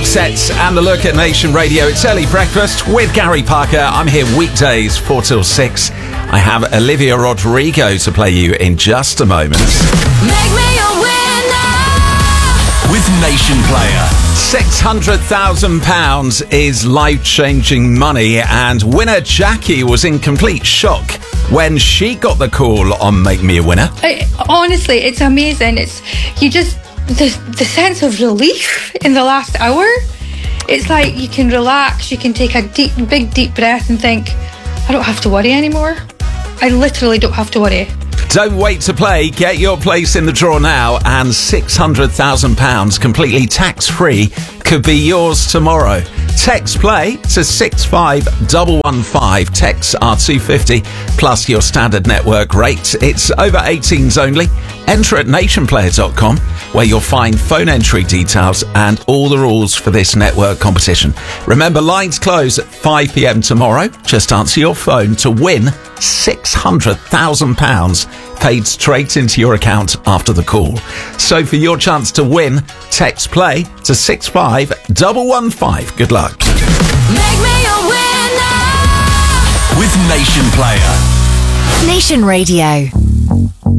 Mark Setts and the Look at Nation Radio. It's Early Breakfast with Gary Parker. I'm here weekdays 4 till 6. I have Olivia Rodrigo to play you in just a moment. Make me a winner with Nation Player. £600,000 is life-changing money, and winner Jackie was in complete shock when she got the call on Make Me a Winner. Honestly, it's amazing. The sense of relief in the last hour. It's like you can relax, you can take a big deep breath and think, I don't have to worry anymore. I literally don't have to worry. Don't wait to play. Get your place in the draw now, and £600,000 completely tax-free could be yours tomorrow. Text play to 65115. Texts are $2.50 plus your standard network rate. It's over 18s only. Enter at nationplayer.com, where you'll find phone entry details and all the rules for this network competition. Remember, lines close at 5 p.m. tomorrow. Just answer your phone to win £600,000 paid straight into your account after the call. So for your chance to win, text play to 65115. Good luck. Make me a winner with Nation Player. Nation Radio.